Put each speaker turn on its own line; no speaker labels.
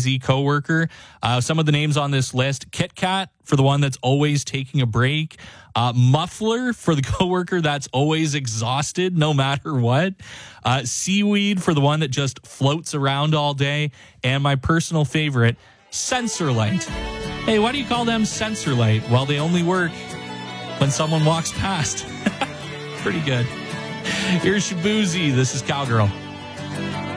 lazy coworker. Some of the names on this list: Kit Kat for the one that's always taking a break. Muffler for the coworker that's always exhausted no matter what. Seaweed for the one that just floats around all day. And my personal favorite, sensor light. Hey, why do you call them sensor light? Well, they only work when someone walks past. Pretty good. Here's Shabuzi. This is Cowgirl.